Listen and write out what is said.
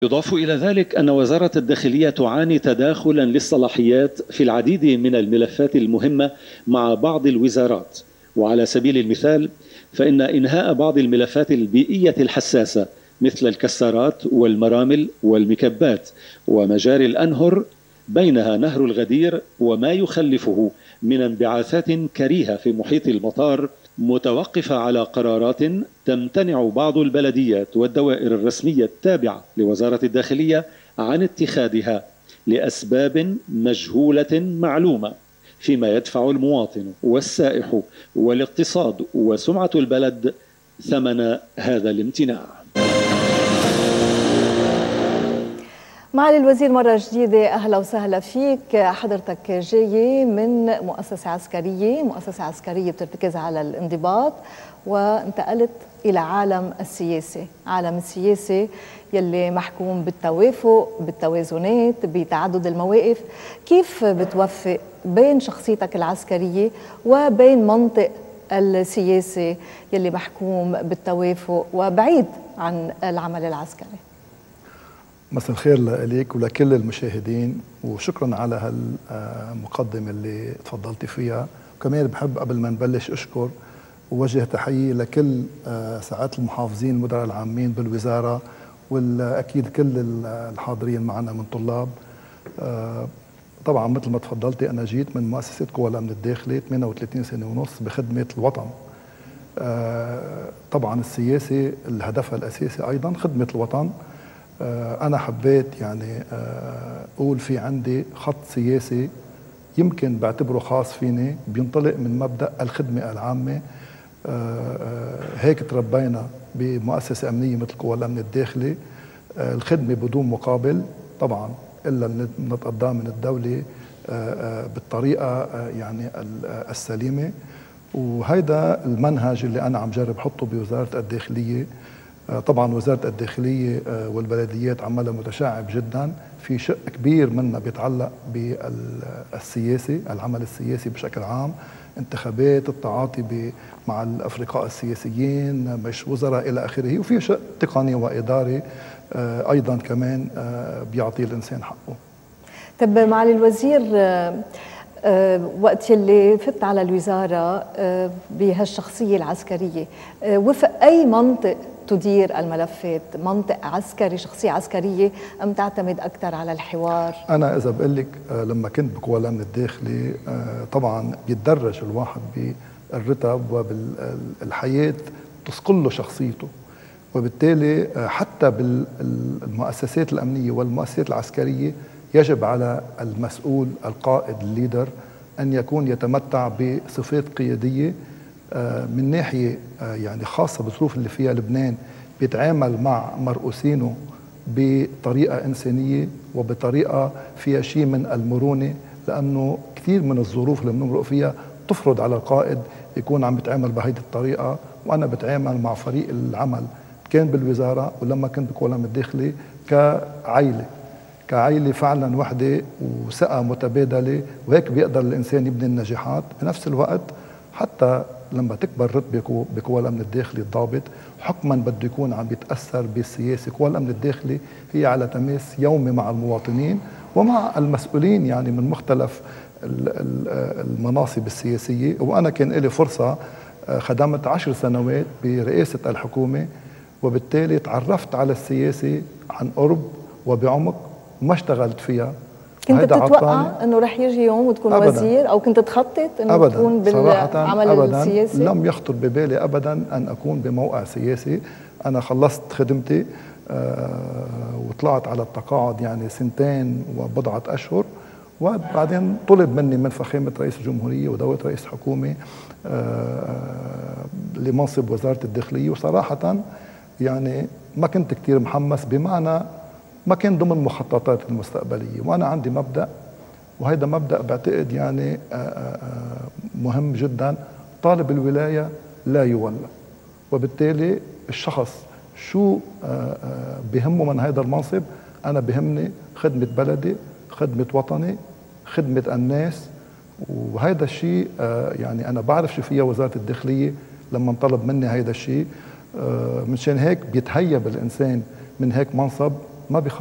يضاف إلى ذلك أن وزارة الداخلية تعاني تداخلا للصلاحيات في العديد من الملفات المهمة مع بعض الوزارات. وعلى سبيل المثال فإن إنهاء بعض الملفات البيئية الحساسة مثل الكسارات والمرامل والمكبات ومجاري الأنهر، بينها نهر الغدير وما يخلفه من انبعاثات كريهة في محيط المطار، متوقفة على قرارات تمتنع بعض البلديات والدوائر الرسمية التابعة لوزارة الداخلية عن اتخاذها لأسباب مجهولة معلومة، فيما يدفع المواطن والسائح والاقتصاد وسمعة البلد ثمن هذا الامتناع. معالي الوزير، مرة جديدة أهلا وسهلا فيك. حضرتك جاي من مؤسسة عسكرية بترتكز على الانضباط، وانتقلت إلى عالم السياسة، عالم السياسة يلي محكوم بالتوافق، بالتوازنات، بتعدد المواقف. كيف بتوفق بين شخصيتك العسكرية وبين منطق السياسة يلي محكوم بالتوافق وبعيد عن العمل العسكري؟ مساء الخير لك ولكل المشاهدين، وشكرا على هالمقدمة اللي تفضلتي فيها. وكمان بحب قبل ما نبلش أشكر ووجه تحية لكل سعادة المحافظين المدراء العامين بالوزارة، والأكيد كل الحاضرين معنا من طلاب. طبعا مثل ما تفضلتي أنا جيت من مؤسسة قوى الأمن الداخلي 38 سنة ونص بخدمة الوطن. طبعا السياسة هدفها الأساسي أيضا خدمة الوطن. أنا حبيت يعني أقول في عندي خط سياسي يمكن بعتبره خاص فيني، بينطلق من مبدأ الخدمة العامة. هيك تربينا بمؤسسة أمنية مثل قوى الأمن الداخلي، الخدمة بدون مقابل طبعا إلا نتقدم من الدولة بالطريقة يعني السليمة. وهيدا المنهج اللي أنا عم جرب حطه بوزارة الداخلية. طبعا وزارة الداخلية والبلديات عملها متشعب جدا، في شق كبير منها بيتعلق بالسياسة، العمل السياسي بشكل عام، انتخابات، التعاطي مع الأفرقاء السياسيين، مش وزراء إلى آخره، وفي شق تقني وإداري أيضا كمان بيعطي الإنسان حقه. طب معالي الوزير، وقت اللي فت على الوزارة بهالشخصية العسكرية، وفق أي منطق تدير الملفات؟ منطق عسكري، شخصية عسكرية، أم تعتمد أكثر على الحوار؟ أنا إذا بقول لك لما كنت بقوى الأمن الداخلي طبعا بيتدرج الواحد بالرتب وبالحياة تثقل له شخصيته، وبالتالي حتى بالمؤسسات الأمنية والمؤسسات العسكرية يجب على المسؤول القائد الليدر أن يكون يتمتع بصفات قيادية من ناحية يعني خاصة بالظروف اللي فيها لبنان، بيتعامل مع مرؤوسينه بطريقة إنسانية وبطريقة فيها شيء من المرونة، لأنه كثير من الظروف اللي بنمرق فيها تفرض على القائد يكون عم بيتعامل بهيدي الطريقة. وأنا بتعامل مع فريق العمل كان بالوزارة ولما كنت بقوى الأمن الداخلي كعائلة فعلا وحدة وثقة متبادلة، وهيك بيقدر الإنسان يبني النجاحات. بنفس الوقت حتى لما تكبر رتبة بقوى الأمن الداخلي الضابط حكما بده يكون عم بيتأثر بالسياسة. قوى الأمن الداخلي هي على تماس يومي مع المواطنين ومع المسؤولين يعني من مختلف المناصب السياسية. وأنا كان لي فرصة خدمت 10 سنوات برئاسة الحكومة، وبالتالي تعرفت على السياسة عن قرب وبعمق وما اشتغلت فيها. كنت تتوقع انه رح يجي يوم وتكون أبداً وزير، او كنت تخطط انه أبداً تكون بالعمل أبداً السياسي؟ لم يخطر ببالي ابدا ان اكون بموقع سياسي. انا خلصت خدمتي وطلعت على التقاعد يعني 2 وبضعة اشهر، وبعدين طلب مني من فخامة رئيس الجمهورية ودولة رئيس الحكومة لمنصب وزارة الداخلية. وصراحة يعني ما كنت كتير محمس، بمعنى ما كان ضمن مخططاتي المستقبلية. وأنا عندي مبدأ، وهذا مبدأ بعتقد يعني مهم جدا: طالب الولاية لا يولى. وبالتالي الشخص شو بهمه من هذا المنصب؟ أنا بهمني خدمة بلدي، خدمة وطني، خدمة الناس. وهذا الشيء يعني أنا بعرف شو فيها وزارة الداخلية لما انطلب مني هذا الشيء. منشان هيك بيتهيب الإنسان من هيك منصب ما